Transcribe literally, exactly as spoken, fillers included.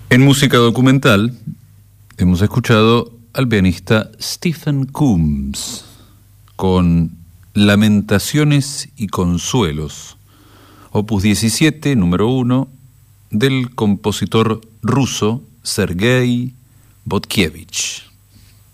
En música documental hemos escuchado al pianista Stephen Coombs con Lamentaciones y Consuelos, opus diecisiete, número uno, del compositor ruso Sergei Botkievich.